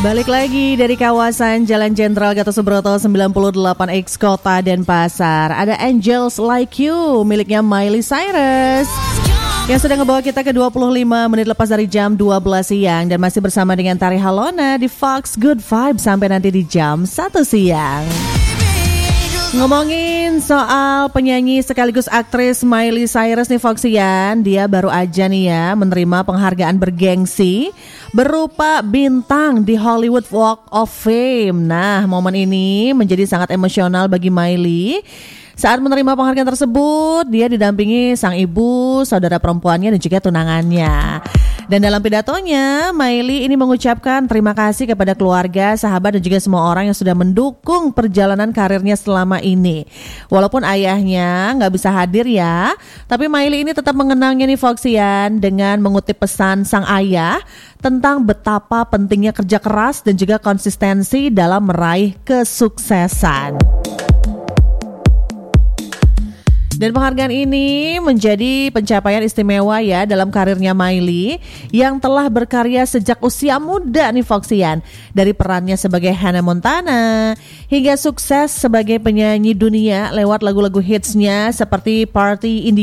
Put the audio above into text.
Balik lagi dari kawasan Jalan Jenderal Gatot Subroto 98X Kota Denpasar. Ada Angels Like You miliknya Miley Cyrus yang sudah ngebawa kita ke 25 menit lepas dari jam 12 siang. Dan masih bersama dengan Tari Halona di Fox Good Vibes sampai nanti di jam 1 siang. Ngomongin soal penyanyi sekaligus aktris Miley Cyrus nih Foxian, dia baru aja nih ya menerima penghargaan bergengsi berupa bintang di Hollywood Walk of Fame. Nah, momen ini menjadi sangat emosional bagi Miley. Saat menerima penghargaan tersebut, dia didampingi sang ibu, saudara perempuannya dan juga tunangannya. Dan dalam pidatonya, Miley ini mengucapkan terima kasih kepada keluarga, sahabat dan juga semua orang yang sudah mendukung perjalanan karirnya selama ini. Walaupun ayahnya gak bisa hadir ya, tapi Miley ini tetap mengenangnya nih Foxian dengan mengutip pesan sang ayah tentang betapa pentingnya kerja keras dan juga konsistensi dalam meraih kesuksesan. Dan penghargaan ini menjadi pencapaian istimewa ya dalam karirnya Miley yang telah berkarya sejak usia muda nih Foxian. Dari perannya sebagai Hannah Montana hingga sukses sebagai penyanyi dunia lewat lagu-lagu hitsnya seperti Party in the